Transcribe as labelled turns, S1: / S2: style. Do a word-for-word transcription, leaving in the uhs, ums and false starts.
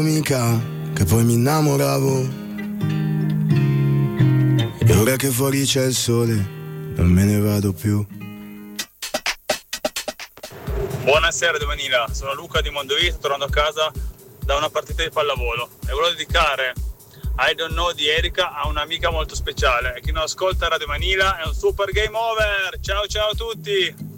S1: Amica, che poi mi innamoravo, e ora che fuori c'è il sole non me ne vado più.
S2: Buonasera De Vanilla, sono Luca di Mondovì, sto tornando a casa da una partita di pallavolo e volevo dedicare I Don't Know di Erika a un'amica molto speciale, e chi non ascolta Radio Vanilla è un super game over. Ciao ciao a tutti.